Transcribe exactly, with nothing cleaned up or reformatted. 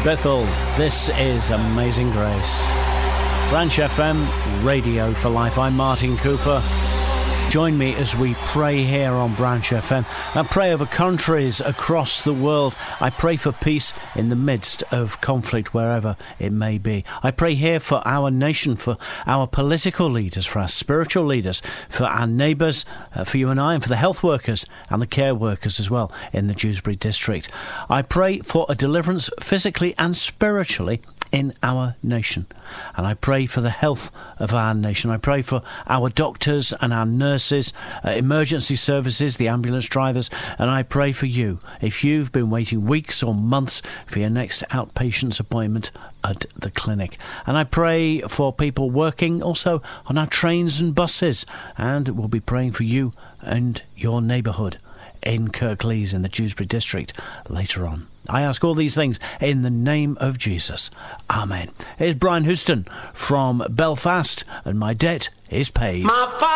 Bethel, this is Amazing Grace. Branch F M, Radio for Life. I'm Martin Cooper. Join me as we pray here on Branch F M. I pray over countries across the world. I pray for peace in the midst of conflict wherever it may be. I pray here for our nation, for our political leaders, for our spiritual leaders, for our neighbours, uh, for you and I, and for the health workers and the care workers as well in the Dewsbury district. I pray for a deliverance physically and spiritually in our nation. And I pray for the health of our nation. I pray for our doctors and our nurses, uh, emergency services, the ambulance drivers, and I pray for you if you've been waiting weeks or months for your next outpatient appointment at the clinic. And I pray for people working also on our trains and buses, and we'll be praying for you and your neighbourhood in Kirklees in the Dewsbury district later on. I ask all these things in the name of Jesus. Amen. Here's Brian Houston from Belfast, and My Debt is Paid. My